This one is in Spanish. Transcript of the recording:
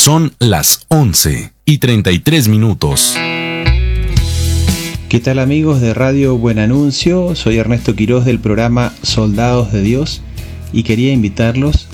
Son las 11:33. ¿Qué tal, amigos de Radio Buen Anuncio? Soy Ernesto Quiroz del programa Soldados de Dios y quería invitarlos